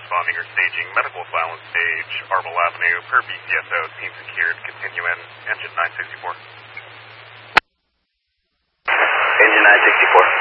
responding or staging medical silence stage, Arbel Avenue, per BCSO, team secured, continue in, engine 964. Engine 964.